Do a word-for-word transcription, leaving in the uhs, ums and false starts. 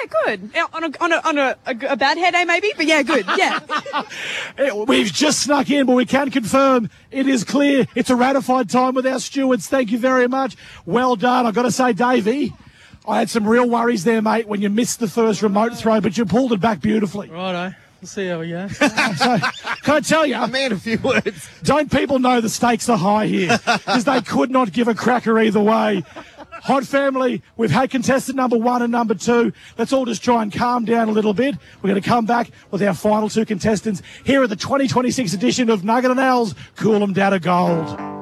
good. Yeah, on a on a on a, a, a bad hair day maybe, but yeah, good. Yeah. We've just snuck in, but we can confirm it is clear. It's a ratified time with our stewards. Thank you very much. Well done. I've got to say, Davey, I had some real worries there, mate, when you missed the first remote throw, but you pulled it back beautifully. Righto. We'll see how we go. So, can I tell you? A man, a few words. Don't people know the stakes are high here? Because they could not give a cracker either way. Hot family, we've had contestant number one and number two. Let's all just try and calm down a little bit. We're going to come back with our final two contestants here at the twenty twenty-six edition of Nugget and Al's Cool 'em Down to Gold.